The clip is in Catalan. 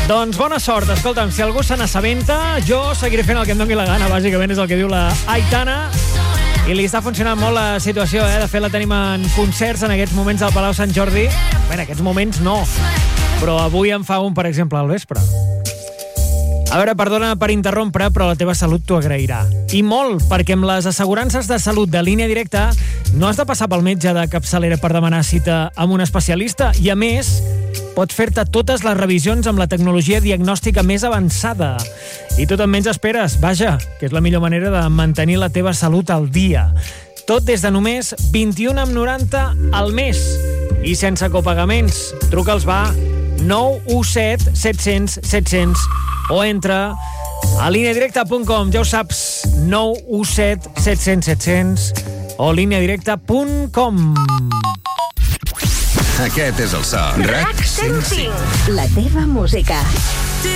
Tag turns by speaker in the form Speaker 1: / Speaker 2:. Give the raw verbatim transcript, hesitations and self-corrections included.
Speaker 1: Doncs bona sort. Escolta'm, si algú se n'assabenta, jo seguiré fent el que em doni la gana, bàsicament és el que diu la Aitana. I li està funcionant molt la situació, eh? De fet, la tenim en concerts en aquests moments al Palau Sant Jordi. Bé, en aquests moments no, però avui en fa un, per exemple, al vespre. A veure, perdona per interrompre, però la teva salut t'ho agrairà. I molt, perquè amb les assegurances de salut de Línia Directa no has de passar pel metge de capçalera per demanar cita amb un especialista i, a més, pot fer-te totes les revisions amb la tecnologia diagnòstica més avançada. I tu també ens esperes, vaja, que és la millor manera de mantenir la teva salut al dia. Tot des de només vint-i-un coma noranta al mes. I sense copagaments. Truca'ls, va, nou u set set cents set cents o entra a línia directa punt com, ja ho saps, nou u set set cents set cents o línia directa punt com.
Speaker 2: Aquest és el so.
Speaker 3: RAC cent cinc. La teva música.